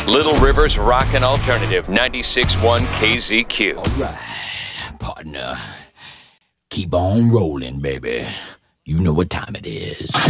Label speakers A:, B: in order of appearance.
A: Little River's Rockin' Alternative 96.1 KZQ.
B: All right, partner. Keep on rolling, baby. You know what time it is.